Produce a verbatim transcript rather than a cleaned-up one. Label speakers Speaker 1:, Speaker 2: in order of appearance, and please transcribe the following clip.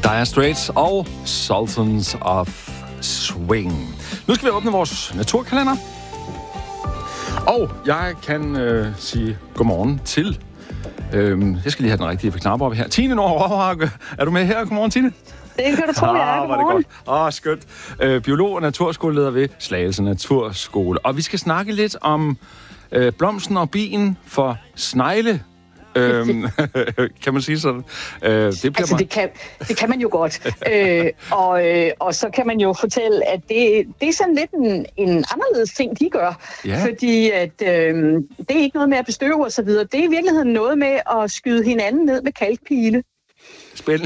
Speaker 1: Dire Straits og Sultans of Swing. Nu skal vi åbne vores naturkalender. Og jeg kan øh, sige godmorgen til... Øh, jeg skal lige have den rigtige knap op her. Tine Nordhøj, er du med her? Godmorgen, Tine.
Speaker 2: Det kan du tro, jeg er. Godmorgen.
Speaker 1: Åh, oh, skønt. Øh, biolog og naturskoleleder ved Slagelse Naturskole. Og vi skal snakke lidt om øh, blomsten og bien for snegle. øhm, kan man sige sådan? Øh, det,
Speaker 2: altså,
Speaker 1: bare...
Speaker 2: det, kan, det kan man jo godt. øh, og, øh, og så kan man jo fortælle, at det, det er sådan lidt en, en anderledes ting, de gør.
Speaker 1: Ja.
Speaker 2: Fordi at, øh, det er ikke noget med at bestøve og så videre. Det er i virkeligheden noget med at skyde hinanden ned med kalkpile.
Speaker 1: Spændende.